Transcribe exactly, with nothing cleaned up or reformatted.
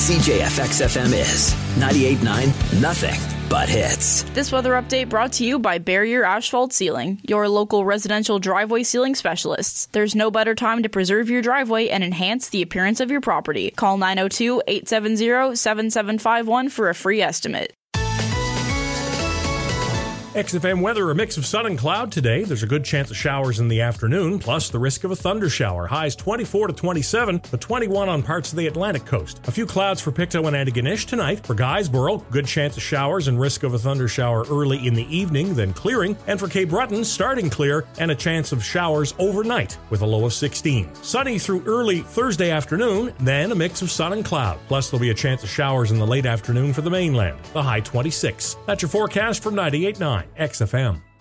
C J F X F M is ninety-eight point nine, nothing but hits. This weather update brought to you by Barrier Asphalt Sealing, your local residential driveway sealing specialists. There's no better time to preserve your driveway and enhance the appearance of your property. Call nine oh two, eight seven zero, seven seven five one for a free estimate. X F M weather, a mix of sun and cloud today. There's a good chance of showers in the afternoon, plus the risk of a thunder shower. Highs twenty-four to twenty-seven, but twenty-one on parts of the Atlantic coast. A few clouds for Pictou and Antigonish tonight. For Guysborough, good chance of showers and risk of a thunder shower early in the evening, then clearing. And for Cape Breton, starting clear and a chance of showers overnight with a low of sixteen. Sunny through early Thursday afternoon, then a mix of sun and cloud. Plus there'll be a chance of showers in the late afternoon for the mainland. The high twenty-six. That's your forecast from ninety-eight point nine X F M.